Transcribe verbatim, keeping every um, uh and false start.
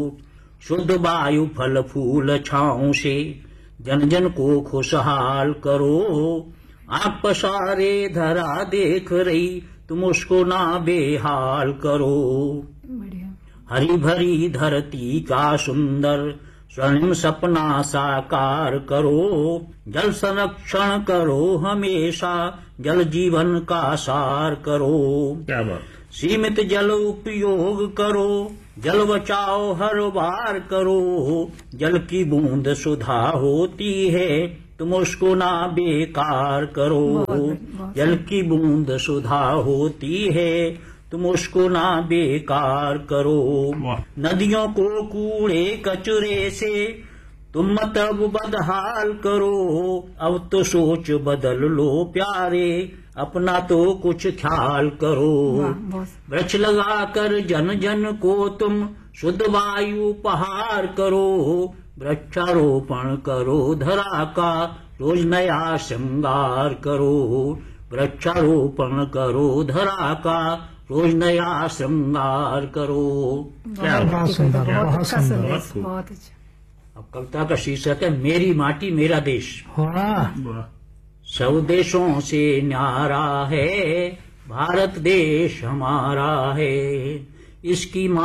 शुद्ध वायु फल फूल छाओं से जन जन को खुशहाल करो। आप पसारे धरा देख रही तुम उसको ना बेहाल करो। हरी भरी धरती का सुंदर स्वर्णिम सपना साकार करो। जल संरक्षण करो हमेशा, जल जीवन का सार करो। क्या बात। सीमित जल उपयोग करो, जल बचाओ हर बार करो। जल की बूंद सुधा होती है, तुम उसको ना बेकार करो। जल की बूंद सुधा होती है, तुम उसको ना बेकार करो। नदियों को कूड़े कचरे से तुम मत अब बदहाल करो। अब तो सोच बदल लो प्यारे, अपना तो कुछ ख्याल करो। वृक्ष लगाकर जन जन को तुम शुद्ध वायु उपहार करो। वृक्षारोपण करो धरा का रोज नया श्रृंगार करो। वृक्षारोपण करो धरा का रोज नया श्रृंगार करो। बहुत सुंदर, बहुत सुंदर, बहुत अच्छा। अब कविता का शीर्षक है मेरी माटी मेरा देश। वाह। सब देशों से न्यारा है भारत देश हमारा है। इसकी